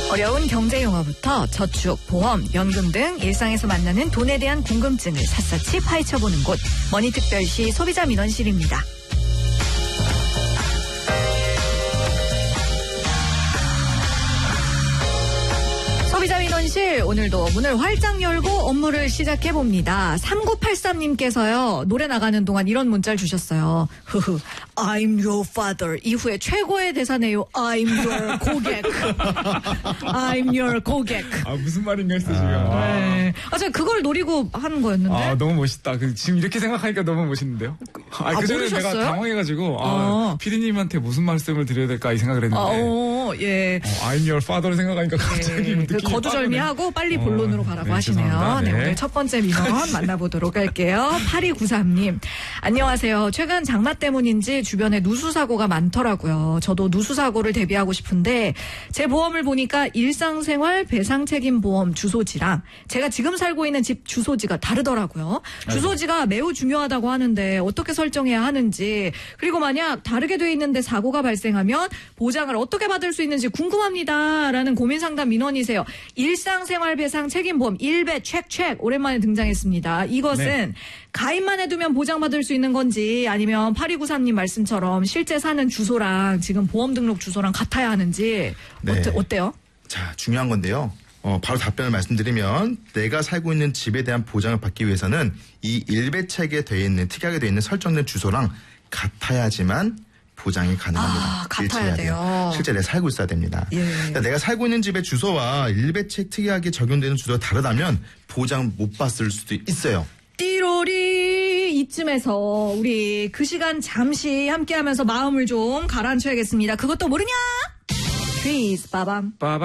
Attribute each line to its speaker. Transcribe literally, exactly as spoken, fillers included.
Speaker 1: 어려운 경제용어부터 저축, 보험, 연금 등 일상에서 만나는 돈에 대한 궁금증을 샅샅이 파헤쳐보는 곳 머니특별시 소비자민원실입니다. 소비자민원실 오늘도 문을 활짝 열고 업무를 시작해봅니다. 삼구팔삼님께서요. 노래 나가는 동안 이런 문자를 주셨어요. 흐흐. I'm your father. 이후에 최고의 대사네요. I'm your 고객. I'm your 고객.
Speaker 2: 아 무슨 말인가 했어 지금.
Speaker 1: 아, 네. 아, 제가 그걸 노리고 하는 거였는데.
Speaker 2: 아 너무 멋있다. 그, 지금 이렇게 생각하니까 너무 멋있는데요. 아,
Speaker 1: 아
Speaker 2: 그전에 내가 당황해가지고 아,
Speaker 1: 어.
Speaker 2: 피디님한테 무슨 말씀을 드려야 될까 이 생각을 했는데.
Speaker 1: 어, 예.
Speaker 2: 어, I'm your father 생각하니까 갑자기
Speaker 1: 네,
Speaker 2: 느낌이
Speaker 1: 거두절미하고 빨리 본론으로
Speaker 2: 어,
Speaker 1: 가라고
Speaker 2: 네,
Speaker 1: 하시네요.
Speaker 2: 네.
Speaker 1: 네, 오늘 첫 번째 민원 만나보도록 할게요. 팔이구삼님. 안녕하세요. 최근 장마 때문인지 주변에 누수사고가 많더라고요. 저도 누수사고를 대비하고 싶은데 제 보험을 보니까 일상생활 배상책임보험 주소지랑 제가 지금 살고 있는 집 주소지가 다르더라고요. 주소지가 매우 중요하다고 하는데 어떻게 설정해야 하는지, 그리고 만약 다르게 돼 있는데 사고가 발생하면 보장을 어떻게 받을 수 있는지 궁금합니다. 라는 고민상담 민원이세요. 일상생활배상 책임보험 일배 책책 오랜만에 등장했습니다. 이것은 네. 가입만 해두면 보장받을 수 있는 건지 아니면 팔이구삼님 말씀처럼 실제 사는 주소랑 지금 보험 등록 주소랑 같아야 하는지 네. 어때, 어때요?
Speaker 3: 자, 중요한 건데요. 어, 바로 답변을 말씀드리면 내가 살고 있는 집에 대한 보장을 받기 위해서는 이 일배책에 되어 있는 특이하게 되어 있는 설정된 주소랑 같아야지만 보장이 가능합니다.
Speaker 1: 아, 같아야 돼요.
Speaker 3: 실제 내가 살고 있어야 됩니다.
Speaker 1: 예.
Speaker 3: 그러니까 내가 살고 있는 집의 주소와 일배책 특이하게 적용되는 주소가 다르다면 보장 못 받을 수도 있어요.
Speaker 1: 띠로리 이쯤에서 우리 그 시간 잠시 함께하면서 마음을 좀 가라앉혀야겠습니다. 그것도 모르냐? 퀴즈 빠밤.
Speaker 2: 빠밤.